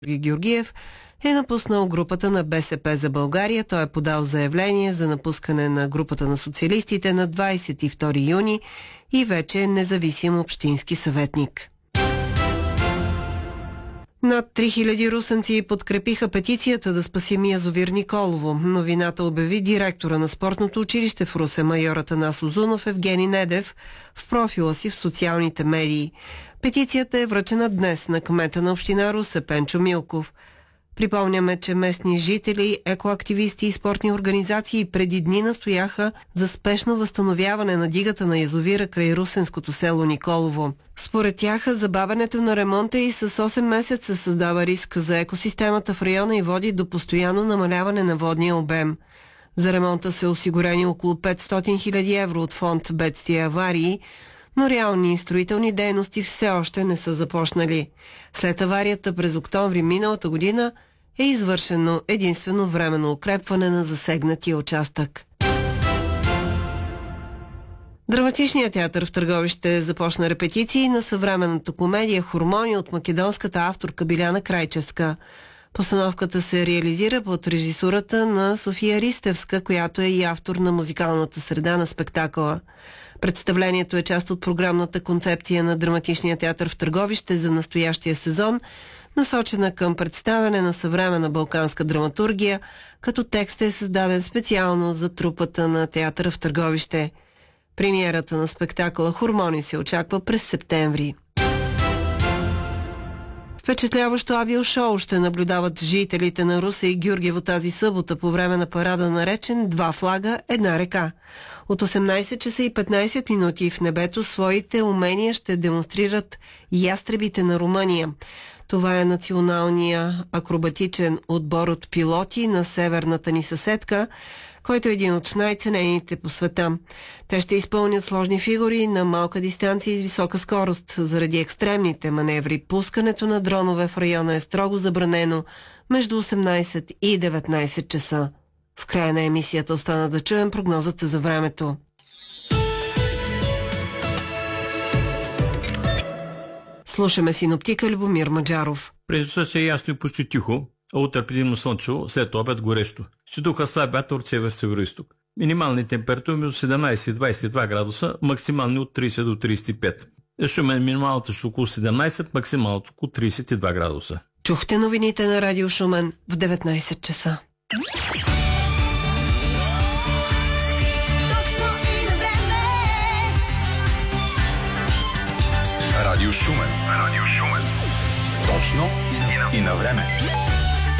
Георгиев е напуснал групата на БСП за България. Той е подал заявление за напускане на групата на социалистите на 22 юни и вече е независим общински съветник. Над 3000 русенци подкрепиха петицията да спасим язовир Николово. Новината обяви директора на спортното училище в Русе, майор Атанас Узунов Евгений Недев, в профила си в социалните медии. Петицията е връчена днес на кмета на община Русе Пенчо Милков. Припомняме, че местни жители, екоактивисти и спортни организации преди дни настояха за спешно възстановяване на дигата на язовира край русенското село Николово. Според тях, забавянето на ремонта и с 8 месеца създава риск за екосистемата в района и води до постоянно намаляване на водния обем. За ремонта са осигурени около 500 000 евро от фонд бедствия и аварии, но реални строителни дейности все още не са започнали. След аварията през октомври миналата година е извършено единствено временно укрепване на засегнатия участък. Драматичният театър в Търговище започна репетиции на съвременната комедия «Хормони» от македонската авторка Биляна Крайчевска. Постановката се реализира под режисурата на София Ристевска, която е и автор на музикалната среда на спектакъла. Представлението е част от програмната концепция на Драматичния театър в Търговище за настоящия сезон, насочена към представяне на съвременна балканска драматургия, като текстът е създаден специално за трупата на театъра в Търговище. Премиерата на спектакъла «Хормони» се очаква през септември. Впечатляващо авиошоу ще наблюдават жителите на Русе и Гюргево тази събота по време на парада, наречен «Два флага, една река». От 18 часа и 15 минути в небето своите умения ще демонстрират ястребите на Румъния. Това е националния акробатичен отбор от пилоти на северната ни съседка, който е един от най-ценените по света. Те ще изпълнят сложни фигури на малка дистанция и с висока скорост. Заради екстремните маневри, пускането на дронове в района е строго забранено между 18 и 19 часа. В края на емисията остана да чуем прогнозата за времето. Слушаме синоптика Любомир Маджаров. През нощта ще е ясно и почти тихо, а утре предимно слънчево, след обед горещо. Ще духа слаб вятър от север-североизток. Минимални температури между 17 и 22 градуса, максимални от 30 до 35. Шумен минималната ще около 17, максималното около 32 градуса. Чухте новините на Радио Шумен в 19 часа. Радио Шумен. Точно и на време.